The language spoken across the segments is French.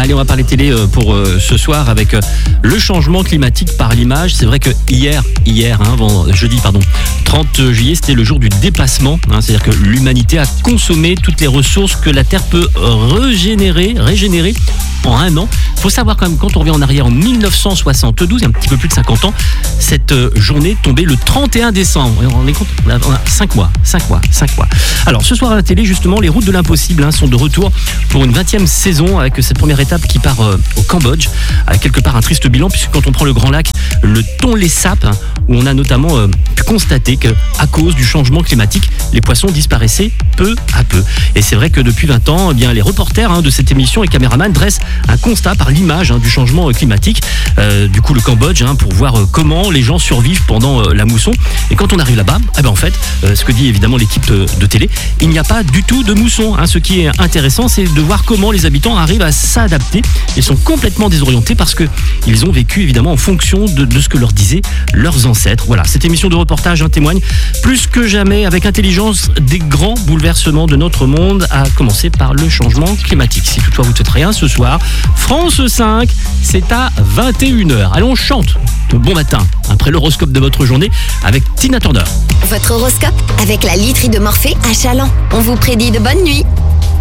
Allez, on va parler télé pour ce soir avec le changement climatique par l'image. C'est vrai que hier, jeudi 30 juillet, c'était le jour du dépassement. C'est-à-dire que l'humanité a consommé toutes les ressources que la Terre peut régénérer en un an. Il faut savoir quand même, quand on revient en arrière en 1972, il y a un petit peu plus de 50 ans, cette journée tombait le 31 décembre. On est compte, on a 5 mois. Alors ce soir à la télé, justement, les routes de l'impossible sont de retour pour une 20e saison avec cette première étape qui part au Cambodge, avec quelque part un triste bilan, puisque quand on prend le Grand Lac, le Tonlé Sap, où on a notamment pu constater qu'à cause du changement climatique, les poissons disparaissaient peu à peu. Et c'est vrai que depuis 20 ans, les reporters de cette émission et caméramans dressent un constat par l'image du changement climatique. Du coup, le Cambodge, pour voir comment les gens survivent pendant la mousson. Et quand on arrive là-bas, en fait, ce que dit évidemment l'équipe de télé, il n'y a pas du tout de mousson. Ce qui est intéressant, c'est de voir comment les habitants arrivent à s'adapter. Ils sont complètement désorientés parce qu'ils ont vécu évidemment en fonction de ce que leur disaient leurs ancêtres. Voilà, cette émission de reportage témoigne plus que jamais avec intelligence des grands bouleversements de notre monde, à commencer par le changement climatique. Si toutefois vous ne faites rien ce soir, France 5, c'est à 21h. Allez, on chante de bon matin après l'horoscope de votre journée avec Tina Turner. Votre horoscope avec la literie de Morphée à Chaland. On vous prédit de bonnes nuits.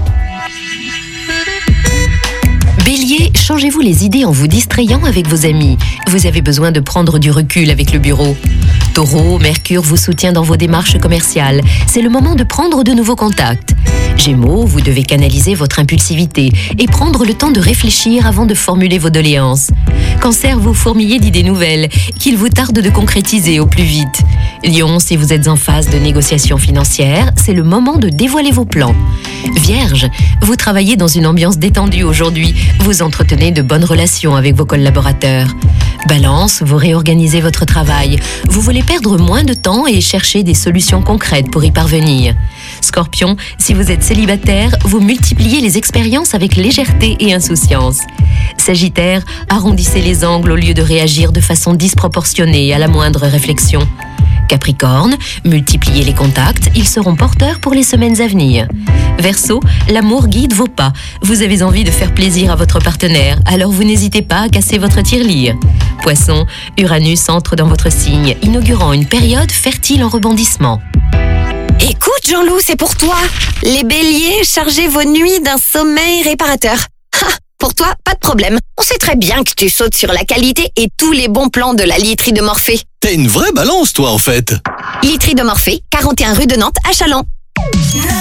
Bélier, changez-vous les idées en vous distrayant avec vos amis. Vous avez besoin de prendre du recul avec le bureau. Taureau, Mercure vous soutient dans vos démarches commerciales. C'est le moment de prendre de nouveaux contacts. Gémeaux, vous devez canaliser votre impulsivité et prendre le temps de réfléchir avant de formuler vos doléances. Cancer, vous fourmillez d'idées nouvelles qu'il vous tarde de concrétiser au plus vite. Lion, si vous êtes en phase de négociation financière, c'est le moment de dévoiler vos plans. Vierge, vous travaillez dans une ambiance détendue aujourd'hui. Vous entretenez de bonnes relations avec vos collaborateurs. Balance, vous réorganisez votre travail. Vous voulez perdre moins de temps et chercher des solutions concrètes pour y parvenir. Scorpion, si vous êtes célibataire, vous multipliez les expériences avec légèreté et insouciance. Sagittaire, arrondissez les angles au lieu de réagir de façon disproportionnée à la moindre réflexion. Capricorne, multipliez les contacts, ils seront porteurs pour les semaines à venir. Verseau, l'amour guide vos pas. Vous avez envie de faire plaisir à votre partenaire, alors vous n'hésitez pas à casser votre tirelire. Poisson, Uranus entre dans votre signe, inaugurant une période fertile en rebondissement. Écoute Jean-Loup, c'est pour toi. Les béliers, chargez vos nuits d'un sommeil réparateur. Pour toi, pas de problème. On sait très bien que tu sautes sur la qualité et tous les bons plans de la literie de Morphée. T'es une vraie balance, toi, en fait. Literie de Morphée, 41 rue de Nantes à Chaland.